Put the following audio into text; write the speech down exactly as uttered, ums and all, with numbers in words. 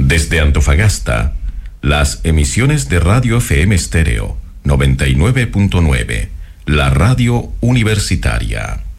Desde Antofagasta, las emisiones de Radio F M Estéreo noventa y nueve punto nueve, la radio universitaria.